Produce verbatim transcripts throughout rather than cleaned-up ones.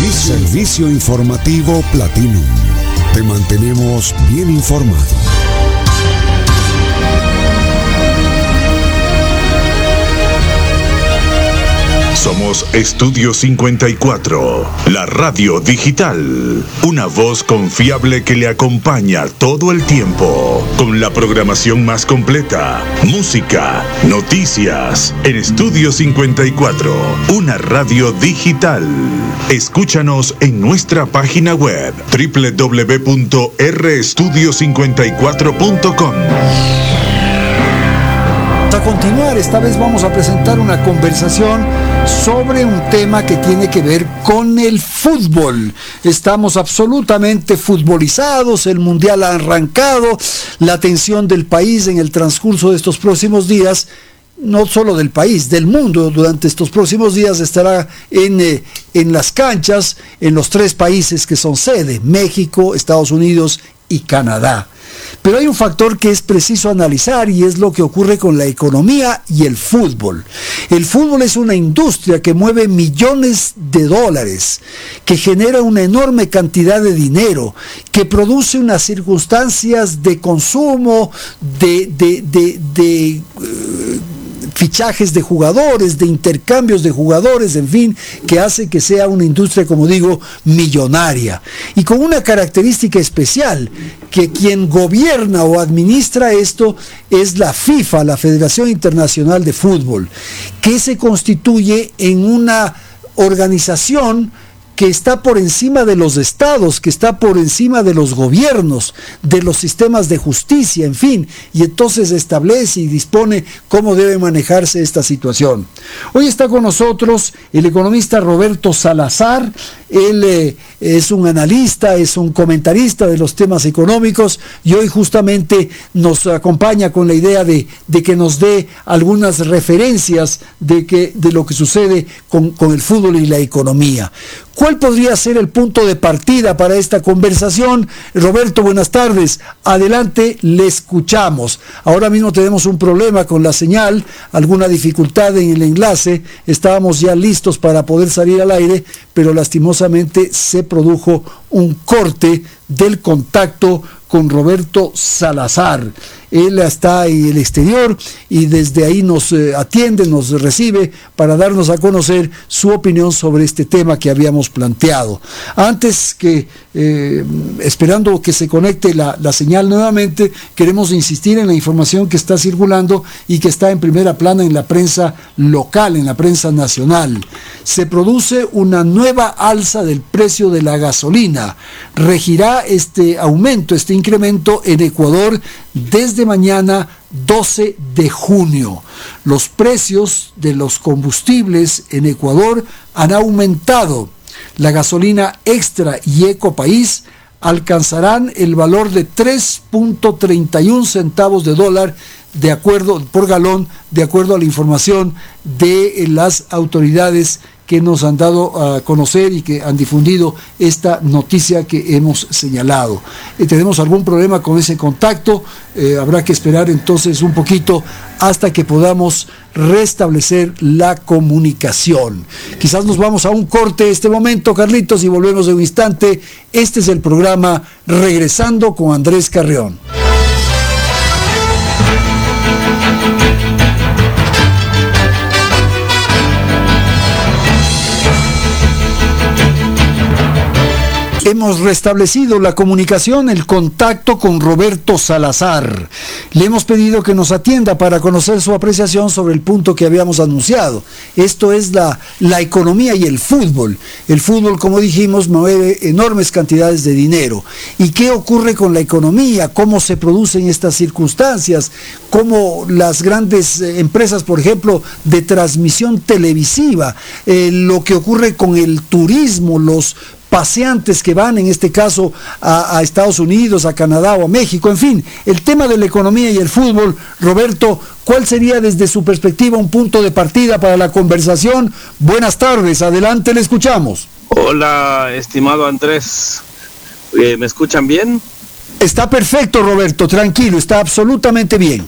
Servicio, Servicio Informativo Platinum. Te mantenemos bien informado. Somos Estudio cincuenta y cuatro, la radio digital. Una voz confiable que le acompaña todo el tiempo. Con la programación más completa, música, noticias. En Estudio cincuenta y cuatro, una radio digital. Escúchanos en nuestra página web doble u doble u doble u punto r estudio cincuenta y cuatro punto com. A continuar, esta vez vamos a presentar una conversación sobre un tema que tiene que ver con el fútbol. Estamos absolutamente futbolizados, el mundial ha arrancado, la atención del país en el transcurso de estos próximos días, no solo del país, del mundo, durante estos próximos días estará en, eh, en las canchas, en los tres países que son sede, México, Estados Unidos y Canadá. Pero hay un factor que es preciso analizar y es lo que ocurre con la economía y el fútbol. El fútbol es una industria que mueve millones de dólares, que genera una enorme cantidad de dinero, que produce unas circunstancias de consumo, de, de, de, de uh, fichajes de jugadores, de intercambios de jugadores, en fin, que hace que sea una industria, como digo, millonaria. Y con una característica especial, que quien gobierna o administra esto es la FIFA, la Federación Internacional de Fútbol, que se constituye en una organización que está por encima de los estados, que está por encima de los gobiernos, de los sistemas de justicia, en fin, y entonces establece y dispone cómo debe manejarse esta situación. Hoy está con nosotros el economista Roberto Salazar. Él eh, es un analista, es un comentarista de los temas económicos y hoy justamente nos acompaña con la idea de, de que nos dé algunas referencias de, que, de lo que sucede con, con el fútbol y la economía. ¿Cuál podría ser el punto de partida para esta conversación? Roberto, buenas tardes. Adelante, le escuchamos. Ahora mismo tenemos un problema con la señal, alguna dificultad en el enlace. Estábamos ya listos para poder salir al aire, pero lastimosamente se produjo un corte del contacto con Roberto Salazar. Él está en el exterior y desde ahí nos eh, atiende, nos recibe para darnos a conocer su opinión sobre este tema que habíamos planteado. Antes que, eh, esperando que se conecte la, la señal nuevamente, queremos insistir en la información que está circulando y que está en primera plana en la prensa local, en la prensa nacional. Se produce una nueva alza del precio de la gasolina. Regirá este aumento, este incremento en Ecuador desde mañana doce de junio. Los precios de los combustibles en Ecuador han aumentado. La gasolina extra y Ecopaís alcanzarán el valor de tres punto treinta y uno centavos de dólar de acuerdo por galón, de acuerdo a la información de las autoridades que nos han dado a conocer y que han difundido esta noticia que hemos señalado. Eh, tenemos algún problema con ese contacto, eh, habrá que esperar entonces un poquito hasta que podamos restablecer la comunicación. Quizás nos vamos a un corte este momento, Carlitos, y volvemos de un instante. Este es el programa Regresando con Andrés Carrión. Hemos restablecido la comunicación, el contacto con Roberto Salazar. Le hemos pedido que nos atienda para conocer su apreciación sobre el punto que habíamos anunciado. Esto es la, la economía y el fútbol. El fútbol, como dijimos, mueve enormes cantidades de dinero. ¿Y qué ocurre con la economía? ¿Cómo se producen estas circunstancias? ¿Cómo las grandes empresas, por ejemplo, de transmisión televisiva? Eh, lo que ocurre con el turismo, los paseantes que van, en este caso, a, a Estados Unidos, a Canadá o a México, en fin, el tema de la economía y el fútbol. Roberto, ¿cuál sería desde su perspectiva un punto de partida para la conversación? Buenas tardes, adelante, le escuchamos. Hola, estimado Andrés, eh, ¿me escuchan bien? Está perfecto, Roberto, tranquilo, está absolutamente bien.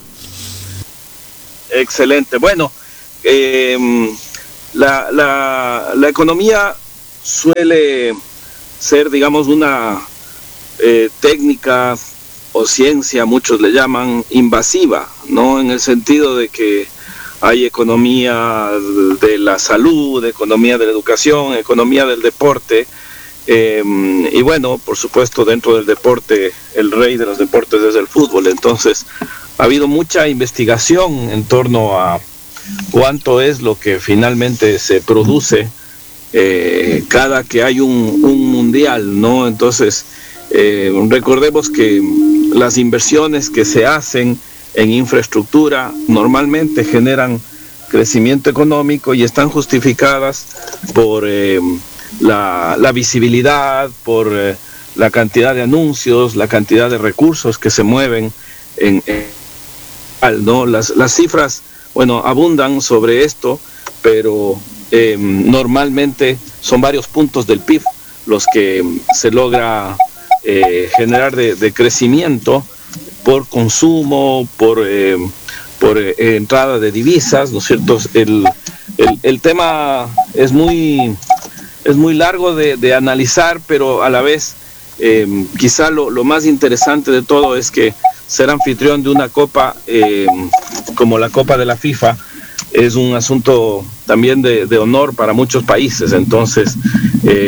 Excelente, bueno, eh, la, la, la economía suele ser, digamos, una eh, técnica o ciencia, muchos le llaman invasiva, ¿no? En el sentido de que hay economía de la salud, economía de la educación, economía del deporte, eh, y bueno, por supuesto, dentro del deporte, el rey de los deportes es el fútbol. Entonces, ha habido mucha investigación en torno a cuánto es lo que finalmente se produce eh, cada que hay un, un mundial, ¿no? Entonces, eh, recordemos que las inversiones que se hacen en infraestructura normalmente generan crecimiento económico y están justificadas por eh, la, la visibilidad, por eh, la cantidad de anuncios, la cantidad de recursos que se mueven en, en ¿no? Las, las cifras, bueno, abundan sobre esto, pero eh, normalmente son varios puntos del P I B los que se logra eh, generar de, de crecimiento por consumo, por, eh, por eh, entrada de divisas, ¿no es cierto? El, el, el tema es muy, es muy largo de, de analizar, pero a la vez eh, quizá lo, lo más interesante de todo es que ser anfitrión de una copa eh, como la Copa de la FIFA es un asunto también de, de honor para muchos países. Entonces, eh,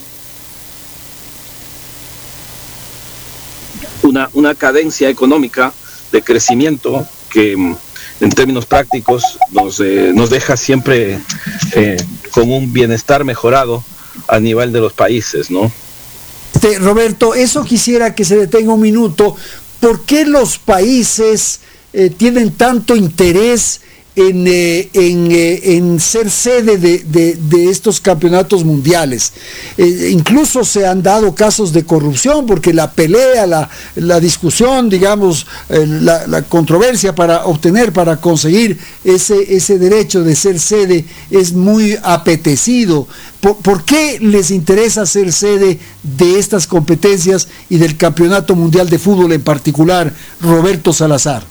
una, una cadencia económica de crecimiento que en términos prácticos nos, eh, nos deja siempre eh, con un bienestar mejorado a nivel de los países, ¿no? Este, Roberto, eso quisiera que se detenga un minuto. ¿Por qué los países eh, tienen tanto interés en, eh, en, eh, en ser sede de, de, de estos campeonatos mundiales? Eh, incluso se han dado casos de corrupción, porque la pelea, la, la discusión, digamos, eh, la, la controversia para obtener, para conseguir ese, ese derecho de ser sede es muy apetecido. ¿Por, ¿Por qué les interesa ser sede de estas competencias y del Campeonato Mundial de Fútbol en particular, Roberto Salazar?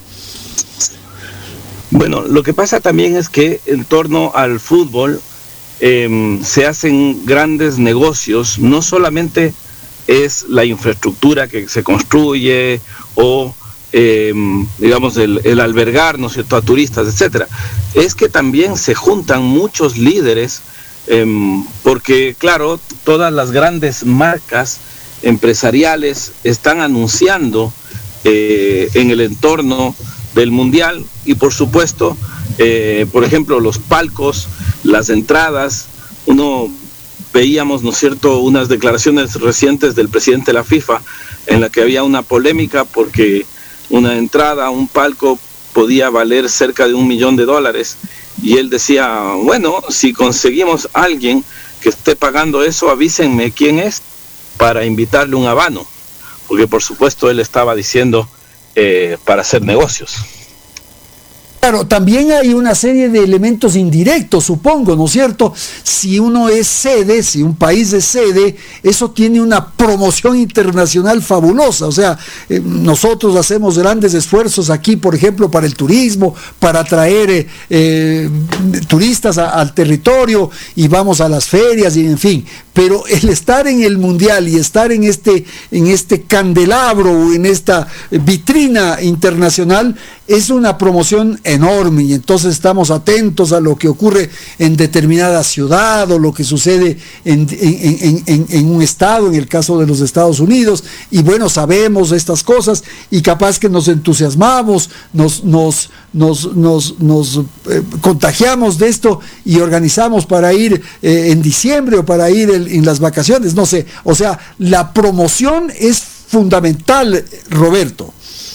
Bueno, lo que pasa también es que en torno al fútbol eh, se hacen grandes negocios. No solamente es la infraestructura que se construye o eh, digamos el, el albergar, ¿no es cierto?, a turistas, etcétera. Es que también se juntan muchos líderes eh, porque, claro, todas las grandes marcas empresariales están anunciando eh, en el entorno del mundial y por supuesto, eh, por ejemplo, los palcos, las entradas. Uno veíamos, ¿no es cierto?, unas declaraciones recientes del presidente de la FIFA en la que había una polémica porque una entrada a un palco podía valer cerca de un millón de dólares y él decía, bueno, si conseguimos a alguien que esté pagando eso, avísenme quién es para invitarle un habano, porque por supuesto él estaba diciendo Eh, para hacer negocios. Claro, también hay una serie de elementos indirectos, supongo, ¿no es cierto? Si uno es sede, si un país es sede, eso tiene una promoción internacional fabulosa. O sea, eh, nosotros hacemos grandes esfuerzos aquí, por ejemplo, para el turismo, para atraer eh, eh, turistas a, al territorio, y vamos a las ferias, y en fin. Pero el estar en el mundial y estar en este, en este candelabro, en esta vitrina internacional, es una promoción enorme, y entonces estamos atentos a lo que ocurre en determinada ciudad o lo que sucede en, en, en, en, en un estado, en el caso de los Estados Unidos, y bueno, sabemos estas cosas y capaz que nos entusiasmamos, nos, nos, nos, nos, nos eh, contagiamos de esto y organizamos para ir eh, en diciembre o para ir en, en las vacaciones, no sé. O sea, la promoción es fundamental, Roberto.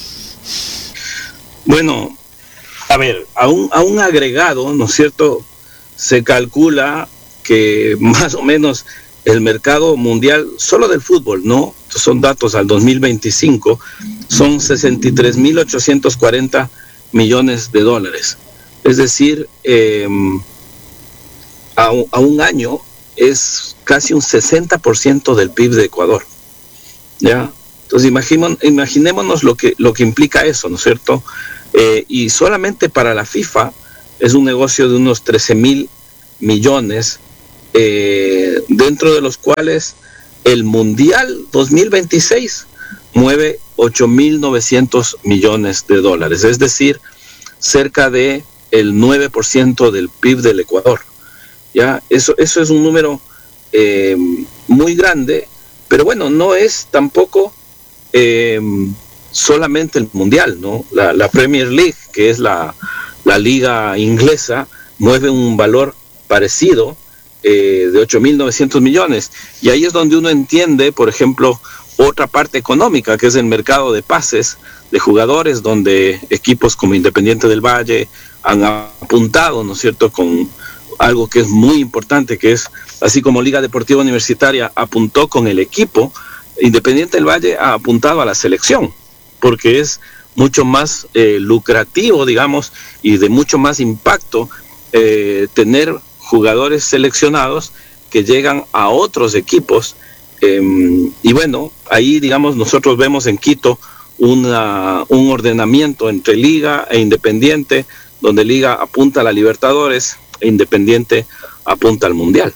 Bueno, a ver, a un, a un agregado, ¿no es cierto?, se calcula que más o menos el mercado mundial, solo del fútbol, ¿no?, son datos al dos mil veinticinco, son sesenta y tres mil ochocientos cuarenta millones de dólares. Es decir, eh, a, a un año es casi un sesenta por ciento del P I B de Ecuador, ¿ya? Entonces imaginémonos, imaginémonos lo que, lo que implica eso, ¿no es cierto? Eh, y solamente para la FIFA es un negocio de unos trece mil millones eh, dentro de los cuales el Mundial dos mil veintiséis mueve ocho mil novecientos millones de dólares, es decir, cerca de el nueve por ciento del P I B del Ecuador. Ya, eso, eso es un número eh, muy grande, pero bueno, no es tampoco eh, solamente el Mundial, ¿no? La, la Premier League, que es la, la liga inglesa, mueve un valor parecido eh, de ocho mil novecientos millones, y ahí es donde uno entiende, por ejemplo, otra parte económica, que es el mercado de pases de jugadores, donde equipos como Independiente del Valle han apuntado, ¿no es cierto?, con algo que es muy importante, que es, así como Liga Deportiva Universitaria apuntó con el equipo, Independiente del Valle ha apuntado a la selección, porque es mucho más eh, lucrativo, digamos, y de mucho más impacto eh, tener jugadores seleccionados que llegan a otros equipos. Eh, y bueno, ahí, digamos, nosotros vemos en Quito una, un ordenamiento entre Liga e Independiente, donde Liga apunta a la Libertadores e Independiente apunta al Mundial.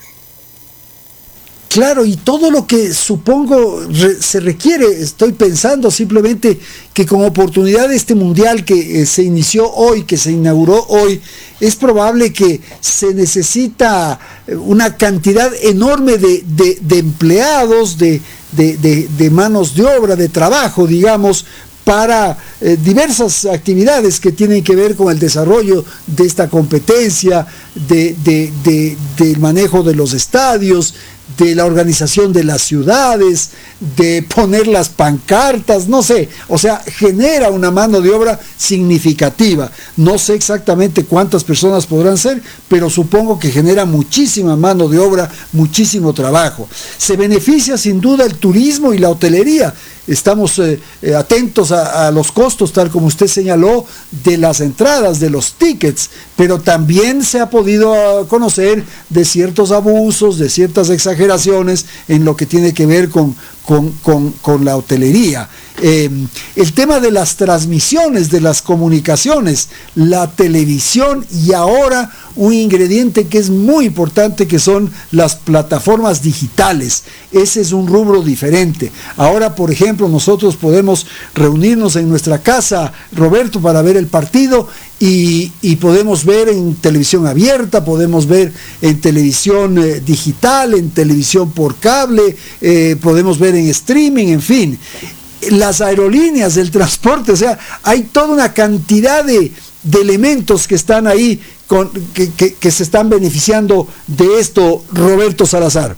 Claro, y todo lo que supongo re, se requiere, estoy pensando simplemente que con oportunidad de este Mundial que eh, se inició hoy, que se inauguró hoy, es probable que se necesita una cantidad enorme de, de, de empleados, de, de, de, de manos de obra, de trabajo, digamos, para eh, diversas actividades que tienen que ver con el desarrollo de esta competencia, de, de, de, del manejo de los estadios, de la organización de las ciudades, de poner las pancartas, no sé, o sea, genera una mano de obra significativa. No sé exactamente cuántas personas podrán ser, pero supongo que genera muchísima mano de obra, muchísimo trabajo. Se beneficia sin duda el turismo y la hotelería. Estamos eh, eh, atentos a, a los costos, tal como usted señaló, de las entradas, de los tickets, pero también se ha podido conocer de ciertos abusos, de ciertas exageraciones en lo que tiene que ver con, con, con, con la hotelería. Eh, el tema de las transmisiones, de las comunicaciones, la televisión y ahora un ingrediente que es muy importante, que son las plataformas digitales. Ese es un rubro diferente. Ahora, por ejemplo, nosotros podemos reunirnos en nuestra casa, Roberto, para ver el partido y, y podemos ver en televisión abierta, podemos ver en televisión eh, digital, en televisión por cable, eh, podemos ver en streaming, en fin. Las aerolíneas, el transporte, o sea, hay toda una cantidad de, de elementos que están ahí, con, que, que, que se están beneficiando de esto, Roberto Salazar.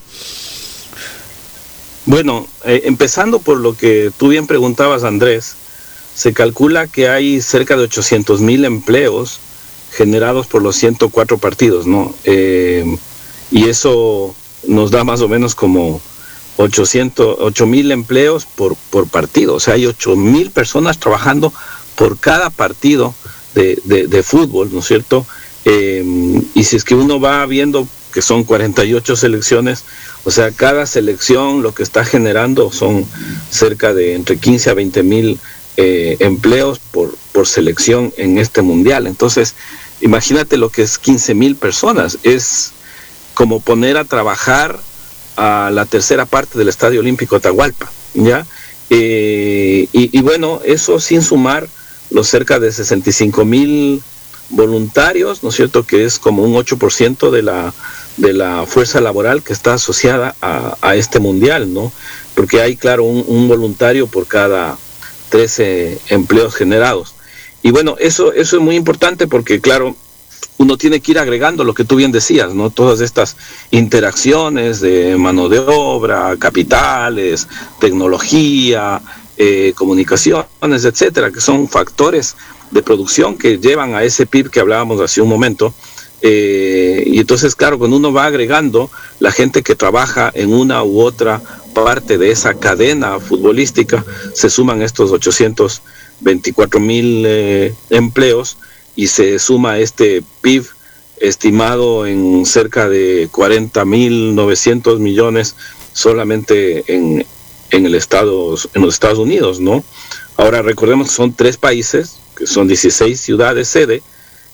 Bueno, eh, empezando por lo que tú bien preguntabas, Andrés, se calcula que hay cerca de ochocientos mil empleos generados por los ciento cuatro partidos, ¿no? Eh, y eso nos da más o menos como ochocientos, ocho mil empleos por, por partido. O sea, hay ocho mil personas trabajando por cada partido de, de, de fútbol, ¿no es cierto? Eh, y si es que uno va viendo que son cuarenta y ocho selecciones, o sea, cada selección lo que está generando son cerca de entre quince a veinte mil eh, empleos por, por selección en este mundial. Entonces, imagínate lo que es quince mil personas. Es como poner a trabajar a la tercera parte del Estadio Olímpico Atahualpa, ¿ya? Eh, y, y bueno, eso sin sumar los cerca de sesenta y cinco mil voluntarios, ¿no es cierto?, que es como un ocho por ciento de la, de la fuerza laboral que está asociada a, a este mundial, ¿no? Porque hay, claro, un, un voluntario por cada trece empleos generados. Y bueno, eso, eso es muy importante porque, claro, uno tiene que ir agregando lo que tú bien decías, ¿no? Todas estas interacciones de mano de obra, capitales, tecnología, eh, comunicaciones, etcétera, que son factores de producción que llevan a ese P I B que hablábamos hace un momento. Eh, y entonces, claro, cuando uno va agregando la gente que trabaja en una u otra parte de esa cadena futbolística, se suman estos ochocientos veinticuatro mil eh, empleos, y se suma este P I B estimado en cerca de cuarenta mil novecientos millones solamente en, en, el Estado, en los Estados Unidos, ¿no? Ahora recordemos que son tres países, que son dieciséis ciudades sede,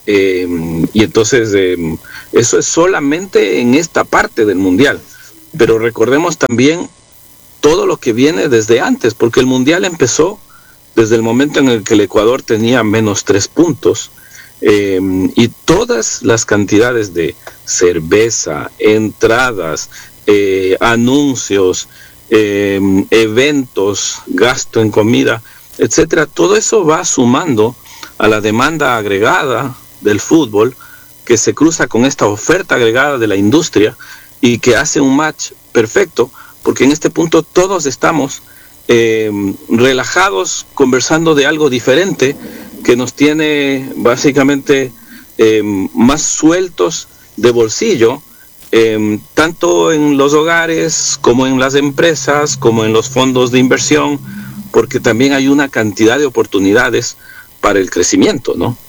Eh, y entonces eh, eso es solamente en esta parte del mundial, pero recordemos también todo lo que viene desde antes, porque el mundial empezó desde el momento en el que el Ecuador tenía menos tres puntos, eh, y todas las cantidades de cerveza, entradas, eh, anuncios, eh, eventos, gasto en comida, etcétera, todo eso va sumando a la demanda agregada del fútbol, que se cruza con esta oferta agregada de la industria y que hace un match perfecto, porque en este punto todos estamos eh, relajados, conversando de algo diferente que nos tiene básicamente eh, más sueltos de bolsillo, eh, tanto en los hogares como en las empresas, como en los fondos de inversión, porque también hay una cantidad de oportunidades para el crecimiento, ¿no?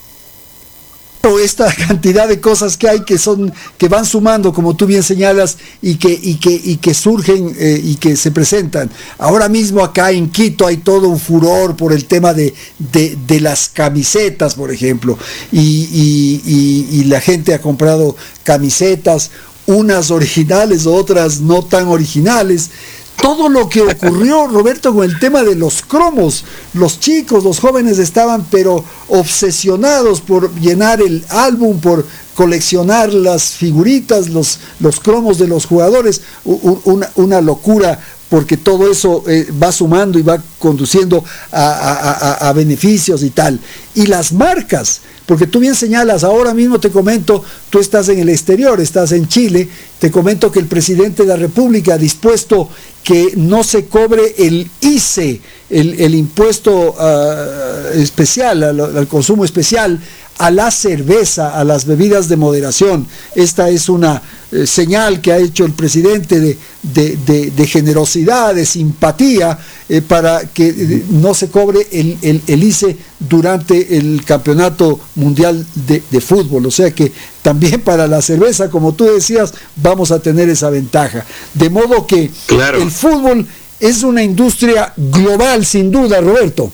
Esta cantidad de cosas que hay que son que van sumando, como tú bien señalas, y que y que y que surgen eh, y que se presentan. Ahora mismo acá en Quito hay todo un furor por el tema de, de, de las camisetas, por ejemplo, y, y, y, y la gente ha comprado camisetas, unas originales, otras no tan originales. Todo lo que ocurrió, Roberto, con el tema de los cromos, los chicos, los jóvenes estaban pero obsesionados por llenar el álbum, por coleccionar las figuritas, los, los cromos de los jugadores, una, una locura, porque todo eso eh, va sumando y va conduciendo a, a, a, a beneficios y tal. Y las marcas, porque tú bien señalas, ahora mismo te comento, tú estás en el exterior, estás en Chile, te comento que el presidente de la República ha dispuesto que no se cobre el I C E, el, el impuesto uh, especial, al, al consumo especial, a la cerveza, a las bebidas de moderación. Esta es una eh, señal que ha hecho el presidente de, de, de, de generosidad, de simpatía, eh, para que eh, no se cobre el, el, el I C E durante el campeonato mundial de, de fútbol. O sea que también para la cerveza, como tú decías, vamos a tener esa ventaja. De modo que claro, el fútbol es una industria global, sin duda, Roberto.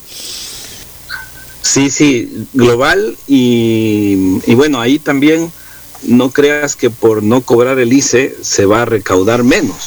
Sí, sí, global, y, y bueno, ahí también no creas que por no cobrar el I C E se va a recaudar menos,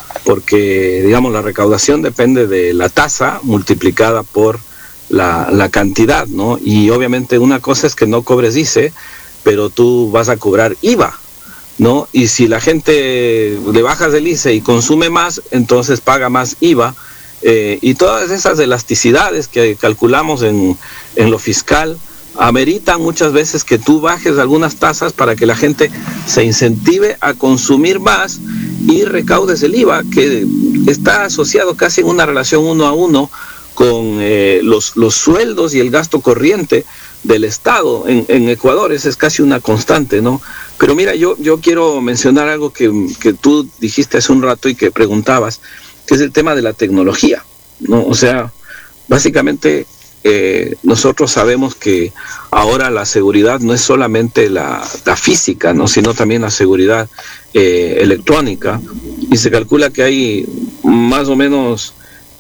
porque digamos la recaudación depende de la tasa multiplicada por la, la cantidad, ¿no? Y obviamente una cosa es que no cobres I C E, pero tú vas a cobrar I V A, ¿no? Y si la gente le bajas el I C E y consume más, entonces paga más I V A. Eh, y todas esas elasticidades que calculamos en, en lo fiscal ameritan muchas veces que tú bajes algunas tasas para que la gente se incentive a consumir más y recaudes el I V A, que está asociado casi en una relación uno a uno con eh, los, los sueldos y el gasto corriente del Estado. En, en Ecuador esa es casi una constante, ¿no? Pero mira, yo, yo quiero mencionar algo que, que tú dijiste hace un rato y que preguntabas, que es el tema de la tecnología, ¿no? O sea, básicamente eh, nosotros sabemos que ahora la seguridad no es solamente la, la física, ¿no? Sino también la seguridad eh, electrónica, y se calcula que hay más o menos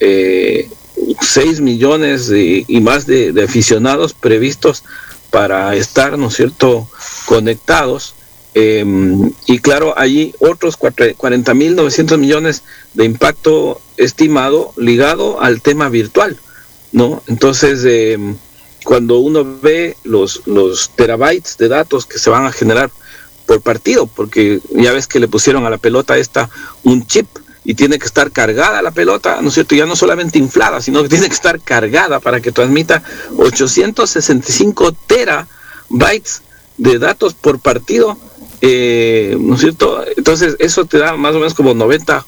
eh, seis millones de, y más de, de aficionados previstos para estar, ¿no es cierto?, conectados. Eh, y claro, hay otros cuarenta mil novecientos millones de impacto estimado ligado al tema virtual, ¿no? Entonces, eh, cuando uno ve los, los terabytes de datos que se van a generar por partido, porque ya ves que le pusieron a la pelota esta un chip y tiene que estar cargada la pelota, ¿no es cierto? Ya no solamente inflada, sino que tiene que estar cargada para que transmita ochocientos sesenta y cinco terabytes de datos por partido. Eh, ¿no es cierto? Entonces eso te da más o menos como noventa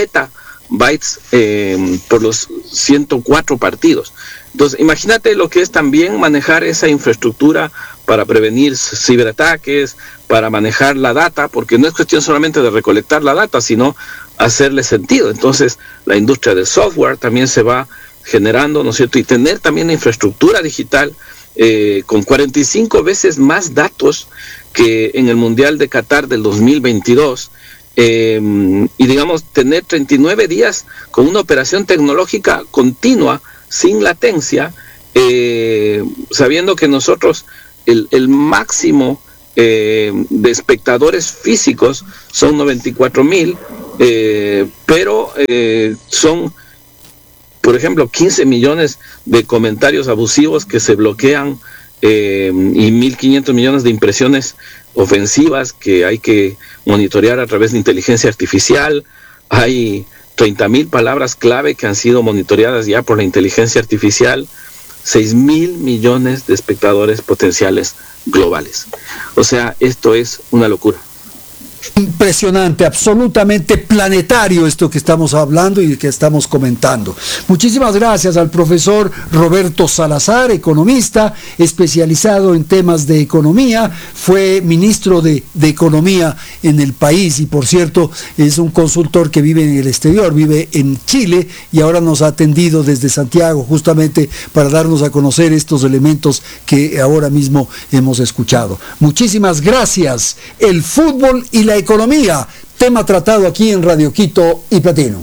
petabytes eh, por los ciento cuatro partidos. Entonces imagínate lo que es también manejar esa infraestructura para prevenir ciberataques, para manejar la data, porque no es cuestión solamente de recolectar la data, sino hacerle sentido. Entonces la industria del software también se va generando, ¿no es cierto? Y tener también la infraestructura digital eh, con cuarenta y cinco veces más datos que en el Mundial de Qatar del dos mil veintidós, eh, y digamos tener treinta y nueve días con una operación tecnológica continua, sin latencia, eh, sabiendo que nosotros el, el máximo eh, de espectadores físicos son noventa y cuatro mil, eh, pero eh, son, por ejemplo, quince millones de comentarios abusivos que se bloquean, eh, y mil quinientos millones de impresiones ofensivas que hay que monitorear a través de inteligencia artificial. Hay treinta mil palabras clave que han sido monitoreadas ya por la inteligencia artificial, seis mil millones de espectadores potenciales globales. O sea, esto es una locura. Impresionante, absolutamente planetario esto que estamos hablando y que estamos comentando. Muchísimas gracias al profesor Roberto Salazar, economista, especializado en temas de economía, fue ministro de, de Economía en el país y, por cierto, es un consultor que vive en el exterior, vive en Chile y ahora nos ha atendido desde Santiago justamente para darnos a conocer estos elementos que ahora mismo hemos escuchado. Muchísimas gracias. El fútbol y la economía, tema tratado aquí en Radio Quito y Platino.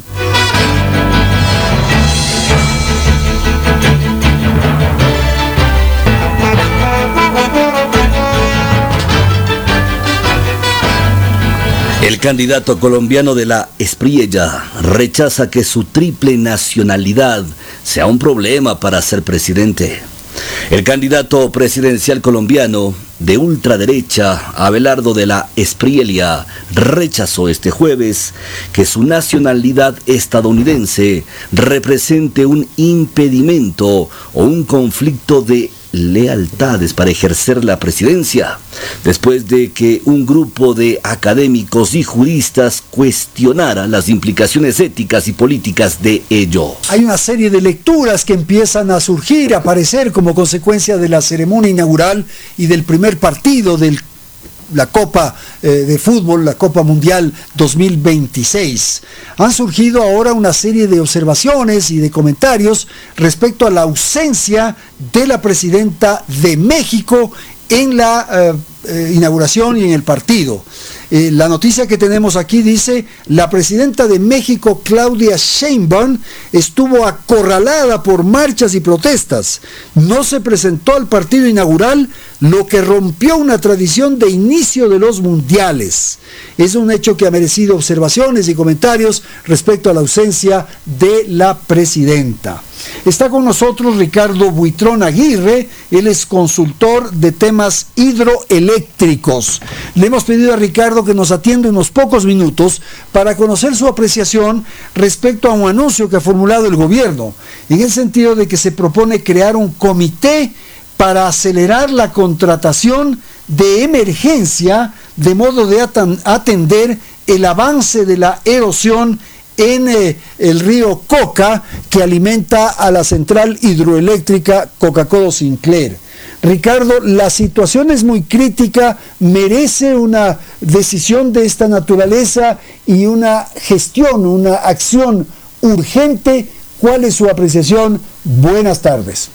El candidato colombiano de la Espriella rechaza que su triple nacionalidad sea un problema para ser presidente. El candidato presidencial colombiano de ultraderecha, Abelardo de la Espriella, rechazó este jueves que su nacionalidad estadounidense represente un impedimento o un conflicto de lealtades para ejercer la presidencia, después de que un grupo de académicos y juristas cuestionara las implicaciones éticas y políticas de ello. Hay una serie de lecturas que empiezan a surgir, a aparecer como consecuencia de la ceremonia inaugural y del primer partido de la Copa eh, de Fútbol, la Copa Mundial dos mil veintiséis. Han surgido ahora una serie de observaciones y de comentarios respecto a la ausencia de la presidenta de México en la eh, eh, inauguración y en el partido. Eh, la noticia que tenemos aquí dice: la presidenta de México, Claudia Sheinbaum, estuvo acorralada por marchas y protestas. No se presentó al partido inaugural, lo que rompió una tradición de inicio de los mundiales. Es un hecho que ha merecido observaciones y comentarios respecto a la ausencia de la presidenta. Está con nosotros Ricardo Buitrón Aguirre, él es consultor de temas hidroeléctricos. Le hemos pedido a Ricardo que nos atienda unos pocos minutos para conocer su apreciación respecto a un anuncio que ha formulado el gobierno, en el sentido de que se propone crear un comité para acelerar la contratación de emergencia de modo de atender el avance de la erosión en eh, el río Coca, que alimenta a la central hidroeléctrica Coca-Cola Sinclair. Ricardo, la situación es muy crítica, merece una decisión de esta naturaleza y una gestión, una acción urgente. ¿Cuál es su apreciación? Buenas tardes.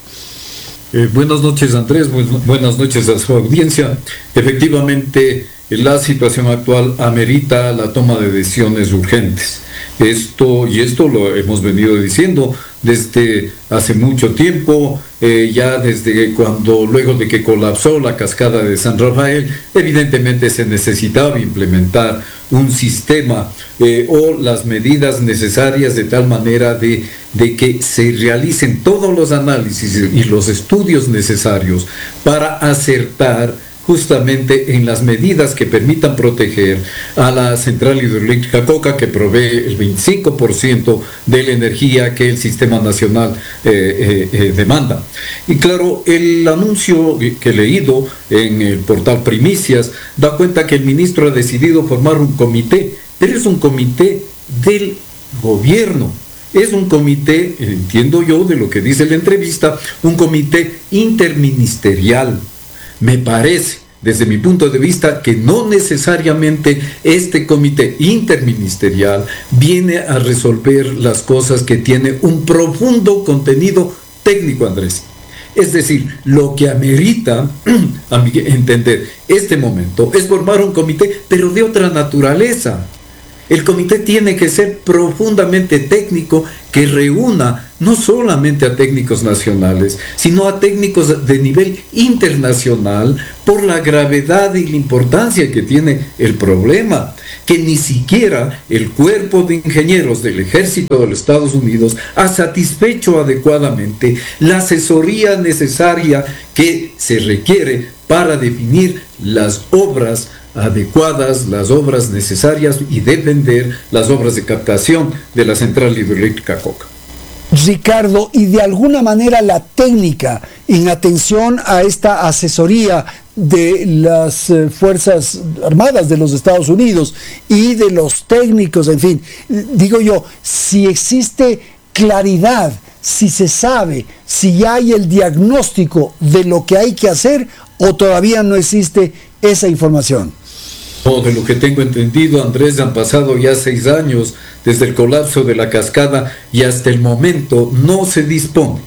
Eh, buenas noches, Andrés, bu- buenas noches a su audiencia. Efectivamente, la situación actual amerita la toma de decisiones urgentes. Esto, y esto lo hemos venido diciendo desde hace mucho tiempo, eh, ya desde cuando, luego de que colapsó la cascada de San Rafael, evidentemente se necesitaba implementar un sistema eh, o las medidas necesarias de tal manera de, de que se realicen todos los análisis y los estudios necesarios para acertar justamente en las medidas que permitan proteger a la central hidroeléctrica Coca, que provee el veinticinco por ciento de la energía que el sistema nacional eh, eh, eh, demanda. Y claro, el anuncio que he leído en el portal Primicias da cuenta que el ministro ha decidido formar un comité, pero es un comité del gobierno. Es un comité, entiendo yo de lo que dice la entrevista, un comité interministerial. Me parece, desde mi punto de vista, que no necesariamente este comité interministerial viene a resolver las cosas que tienen un profundo contenido técnico, Andrés. Es decir, lo que amerita, a mi entender, este momento es formar un comité, pero de otra naturaleza. El comité tiene que ser profundamente técnico, que reúna no solamente a técnicos nacionales, sino a técnicos de nivel internacional por la gravedad y la importancia que tiene el problema, que ni siquiera el cuerpo de ingenieros del ejército de los Estados Unidos ha satisfecho adecuadamente la asesoría necesaria que se requiere para definir las obras adecuadas, las obras necesarias y defender las obras de captación de la central hidroeléctrica Coca. Ricardo, y de alguna manera la técnica en atención a esta asesoría de las eh, Fuerzas Armadas de los Estados Unidos y de los técnicos, en fin, digo yo, si existe claridad, si se sabe, si ya hay el diagnóstico de lo que hay que hacer o todavía no existe esa información. No, de lo que tengo entendido, Andrés, han pasado ya seis años desde el colapso de la cascada y hasta el momento no se dispone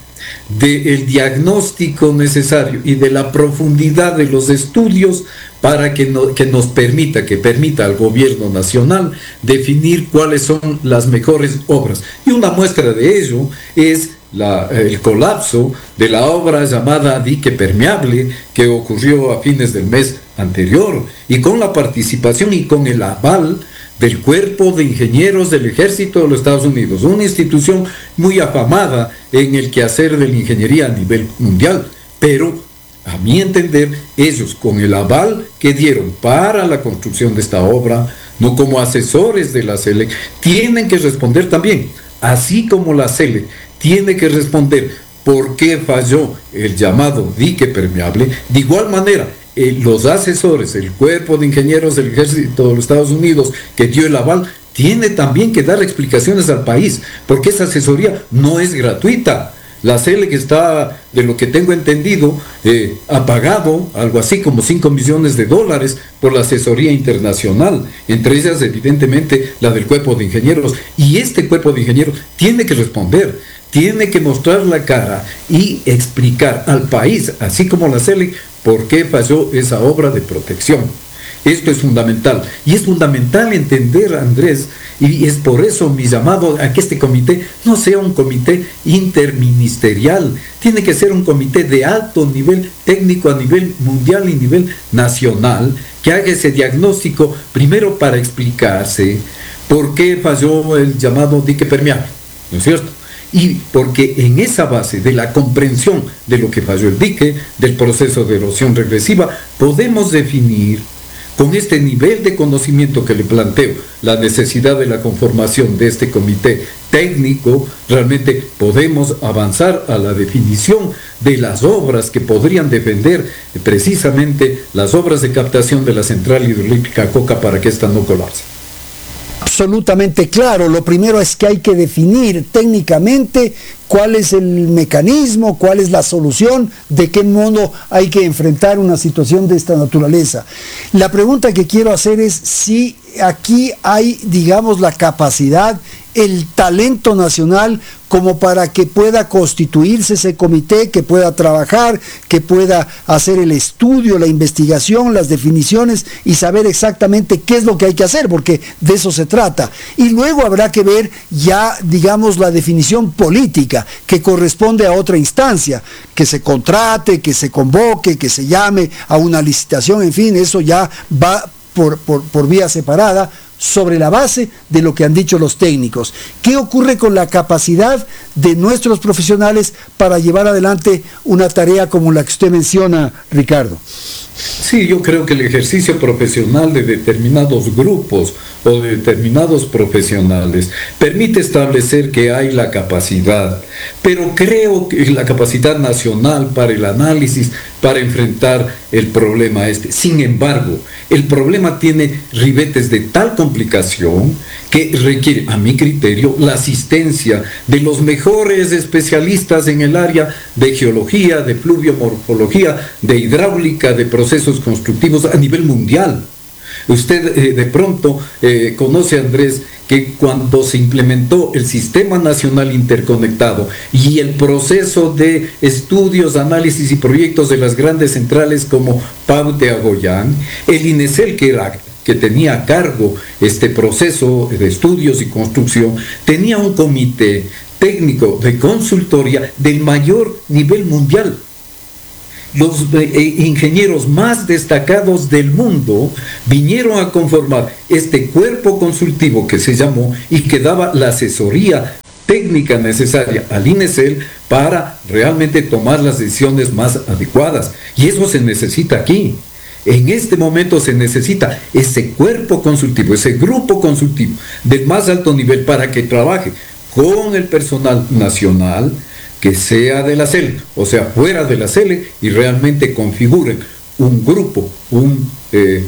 del diagnóstico necesario y de la profundidad de los estudios para que, no, que nos permita, que permita al gobierno nacional definir cuáles son las mejores obras. Y una muestra de ello es La, el colapso de la obra llamada dique permeable que ocurrió a fines del mes anterior y con la participación y con el aval del Cuerpo de Ingenieros del Ejército de los Estados Unidos, una institución muy afamada en el quehacer de la ingeniería a nivel mundial, pero a mi entender ellos con el aval que dieron para la construcción de esta obra, no como asesores de la C E L E C, tienen que responder también, así como la C E L E C tiene que responder por qué falló el llamado dique permeable. De igual manera, eh, los asesores, el Cuerpo de Ingenieros del Ejército de los Estados Unidos que dio el aval, tiene también que dar explicaciones al país, porque esa asesoría no es gratuita. La C E L E C está, de lo que tengo entendido, eh, ha pagado algo así como cinco millones de dólares por la asesoría internacional, entre ellas evidentemente la del Cuerpo de Ingenieros, y este Cuerpo de Ingenieros tiene que responder, tiene que mostrar la cara y explicar al país, así como la C E L E C, por qué falló esa obra de protección. Esto es fundamental, y es fundamental entender, Andrés, y es por eso mi llamado a que este comité no sea un comité interministerial, tiene que ser un comité de alto nivel técnico a nivel mundial y nivel nacional, que haga ese diagnóstico primero para explicarse por qué falló el llamado dique permeable, ¿no es cierto? Y porque en esa base de la comprensión de lo que falló el dique, del proceso de erosión regresiva, podemos definir con este nivel de conocimiento que le planteo, la necesidad de la conformación de este comité técnico, realmente podemos avanzar a la definición de las obras que podrían defender precisamente las obras de captación de la central hidroeléctrica Coca para que ésta no colapse. Absolutamente claro. Lo primero es que hay que definir técnicamente cuál es el mecanismo, cuál es la solución, de qué modo hay que enfrentar una situación de esta naturaleza. La pregunta que quiero hacer es si aquí hay, digamos, la capacidad, el talento nacional como para que pueda constituirse ese comité, que pueda trabajar, que pueda hacer el estudio, la investigación, las definiciones y saber exactamente qué es lo que hay que hacer, porque de eso se trata. Y luego habrá que ver ya, digamos, la definición política que corresponde a otra instancia, que se contrate, que se convoque, que se llame a una licitación, en fin, eso ya va por, por, por vía separada, sobre la base de lo que han dicho los técnicos. ¿Qué ocurre con la capacidad de nuestros profesionales para llevar adelante una tarea como la que usted menciona, Ricardo? Sí, yo creo que el ejercicio profesional de determinados grupos o de determinados profesionales permite establecer que hay la capacidad, pero creo que la capacidad nacional para el análisis, para enfrentar el problema este. Sin embargo, el problema tiene ribetes de tal complicación que requiere, a mi criterio, la asistencia de los mejores especialistas en el área de geología, de pluviomorfología, de hidráulica, de procesos constructivos a nivel mundial. Usted eh, de pronto eh, conoce, Andrés, que cuando se implementó el Sistema Nacional Interconectado y el proceso de estudios, análisis y proyectos de las grandes centrales como Pau de Agoyán, el INESEL, que era que tenía a cargo este proceso de estudios y construcción, tenía un comité técnico de consultoría del mayor nivel mundial. Los eh, ingenieros más destacados del mundo vinieron a conformar este cuerpo consultivo que se llamó y que daba la asesoría técnica necesaria al INESEL para realmente tomar las decisiones más adecuadas. Y eso se necesita aquí. En este momento se necesita ese cuerpo consultivo, ese grupo consultivo del más alto nivel para que trabaje con el personal nacional, que sea de la C E L, o sea, fuera de la C E L, y realmente configuren un grupo, un, eh,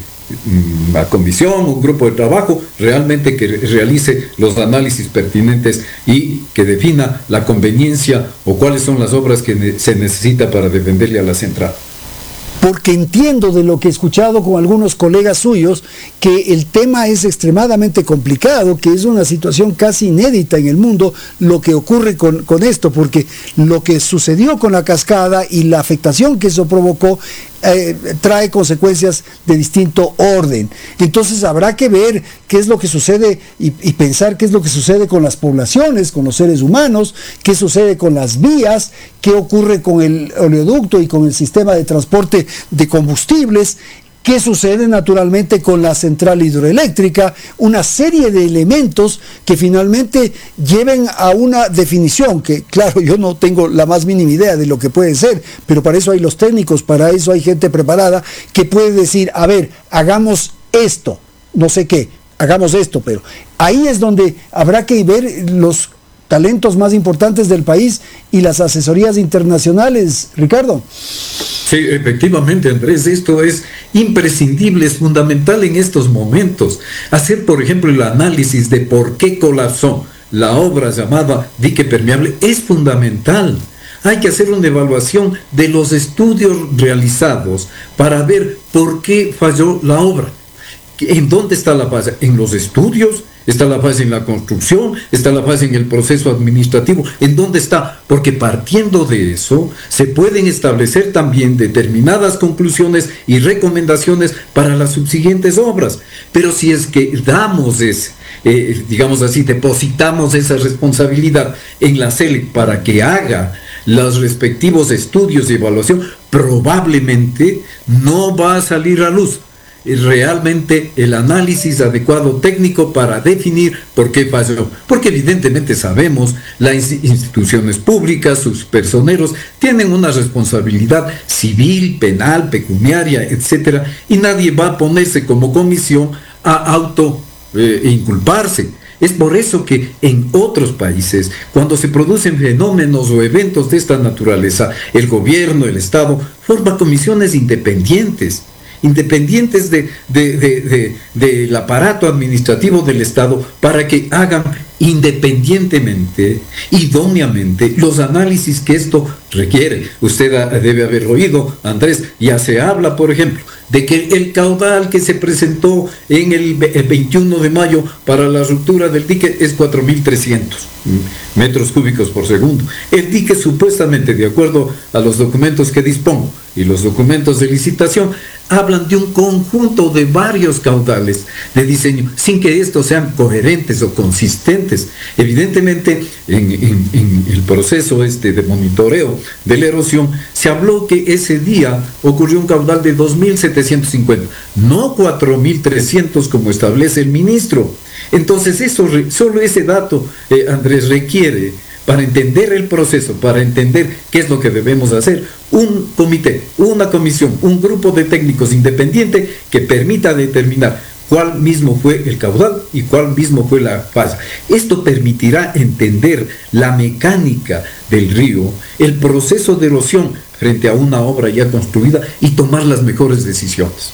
una comisión, un grupo de trabajo, realmente que realice los análisis pertinentes y que defina la conveniencia o cuáles son las obras que ne- se necesita para defenderle a la central. Porque entiendo de lo que he escuchado con algunos colegas suyos que el tema es extremadamente complicado, que es una situación casi inédita en el mundo lo que ocurre con, con esto, porque lo que sucedió con la cascada y la afectación que eso provocó eh, trae consecuencias de distinto orden. Entonces habrá que ver qué es lo que sucede y, y pensar qué es lo que sucede con las poblaciones, con los seres humanos, qué sucede con las vías, qué ocurre con el oleoducto y con el sistema de transporte de combustibles, qué sucede naturalmente con la central hidroeléctrica, una serie de elementos que finalmente lleven a una definición que, claro, yo no tengo la más mínima idea de lo que puede ser, pero para eso hay los técnicos, para eso hay gente preparada que puede decir, a ver, hagamos esto, no sé qué, hagamos esto, pero ahí es donde habrá que ver los talentos más importantes del país y las asesorías internacionales, Ricardo. Sí, efectivamente, Andrés, esto es imprescindible, es fundamental en estos momentos. Hacer, por ejemplo, el análisis de por qué colapsó la obra llamada dique permeable es fundamental. Hay que hacer una evaluación de los estudios realizados para ver por qué falló la obra. ¿En dónde está la falla? ¿En los estudios? ¿Está la falla en la construcción? ¿Está la falla en el proceso administrativo? ¿En dónde está? Porque partiendo de eso, se pueden establecer también determinadas conclusiones y recomendaciones para las subsiguientes obras. Pero si es que damos ese, eh, digamos así, depositamos esa responsabilidad en la C E L para que haga los respectivos estudios de evaluación, probablemente no va a salir a luz realmente el análisis adecuado técnico para definir por qué falló, porque evidentemente sabemos las instituciones públicas, sus personeros tienen una responsabilidad civil, penal, pecuniaria, etcétera, y nadie va a ponerse como comisión a auto eh, inculparse. Es por eso que en otros países, cuando se producen fenómenos o eventos de esta naturaleza, el gobierno, el Estado, forma comisiones independientes. independientes de, de, de, de, del aparato administrativo del Estado para que hagan independientemente, idóneamente, los análisis que esto requiere. Usted debe haber oído, Andrés, ya se habla, por ejemplo, de que el caudal que se presentó en el veintiuno de mayo para la ruptura del dique es cuatro mil trescientos metros cúbicos por segundo. El dique supuestamente, de acuerdo a los documentos que dispongo y los documentos de licitación, hablan de un conjunto de varios caudales de diseño, sin que estos sean coherentes o consistentes. Evidentemente, en, en, en el proceso este de monitoreo de la erosión, se habló que ese día ocurrió un caudal de dos mil setecientos cincuenta, no cuatro mil trescientos como establece el ministro. Entonces, eso, solo ese dato, eh, Andrés, requiere, para entender el proceso, para entender qué es lo que debemos hacer, un comité, una comisión, un grupo de técnicos independiente que permita determinar cuál mismo fue el caudal y cuál mismo fue la falla. Esto permitirá entender la mecánica del río, el proceso de erosión frente a una obra ya construida y tomar las mejores decisiones.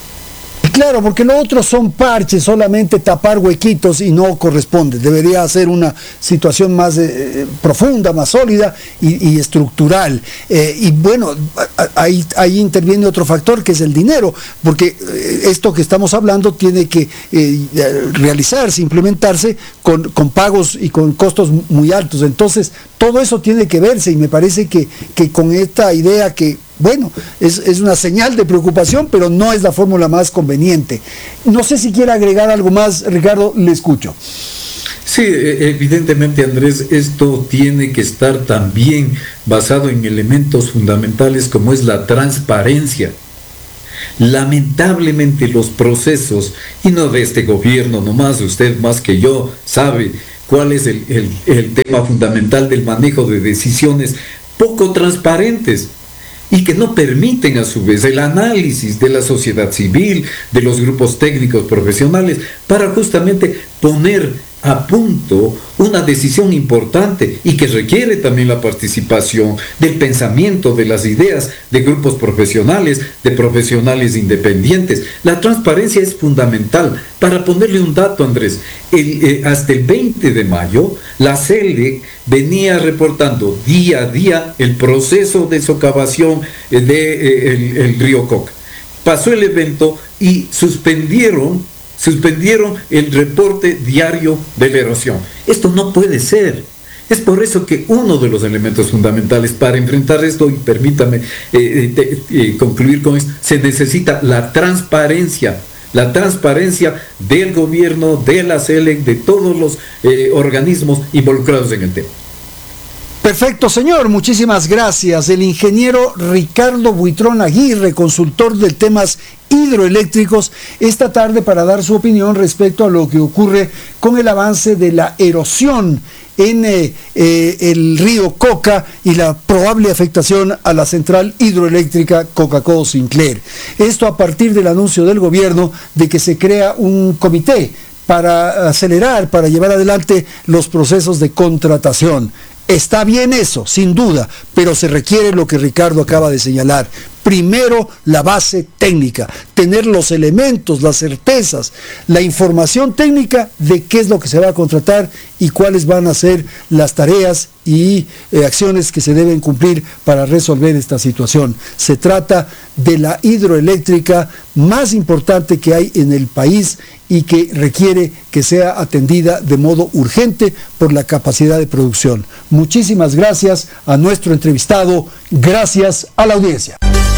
Claro, porque lo otro son parches, solamente tapar huequitos y no corresponde. Debería ser una situación más eh, profunda, más sólida y, y estructural. Eh, y bueno, ahí, ahí interviene otro factor que es el dinero, porque eh, esto que estamos hablando tiene que eh, realizarse, implementarse con, con pagos y con costos muy altos. Entonces, todo eso tiene que verse y me parece que, que con esta idea que bueno, es, es una señal de preocupación, pero no es la fórmula más conveniente. No sé si quiere agregar algo más, Ricardo, le escucho. Sí, evidentemente, Andrés, esto tiene que estar también basado en elementos fundamentales como es la transparencia. Lamentablemente los procesos, y no de este gobierno nomás, usted más que yo sabe cuál es el, el, el tema fundamental del manejo de decisiones poco transparentes y que no permiten a su vez el análisis de la sociedad civil, de los grupos técnicos profesionales, para justamente poner a punto una decisión importante y que requiere también la participación del pensamiento, de las ideas de grupos profesionales, de profesionales independientes. La transparencia es fundamental. Para ponerle un dato, Andrés, el, eh, hasta el veinte de mayo, la C E L E C venía reportando día a día el proceso de socavación del de, eh, el, el río Coca. Pasó el evento y suspendieron Suspendieron el reporte diario de la erosión. Esto no puede ser. Es por eso que uno de los elementos fundamentales para enfrentar esto, y permítame eh, eh, eh, concluir con esto, se necesita la transparencia. La transparencia del gobierno, de la C E L E C, de todos los eh, organismos involucrados en el tema. Perfecto, señor, muchísimas gracias. El ingeniero Ricardo Buitrón Aguirre, consultor de temas hidroeléctricos, esta tarde para dar su opinión respecto a lo que ocurre con el avance de la erosión en eh, eh, el río Coca y la probable afectación a la central hidroeléctrica Coca-Cola Sinclair. Esto a partir del anuncio del gobierno de que se crea un comité para acelerar, para llevar adelante los procesos de contratación. Está bien eso, sin duda, pero se requiere lo que Ricardo acaba de señalar. Primero, la base técnica, tener los elementos, las certezas, la información técnica de qué es lo que se va a contratar y cuáles van a ser las tareas y eh, acciones que se deben cumplir para resolver esta situación. Se trata de la hidroeléctrica más importante que hay en el país y que requiere que sea atendida de modo urgente por la capacidad de producción. Muchísimas gracias a nuestro entrevistado, gracias a la audiencia.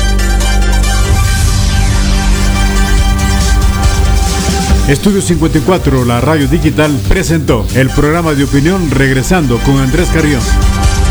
Estudio cincuenta y cuatro, la radio digital, presentó el programa de opinión Regresando con Andrés Carrión.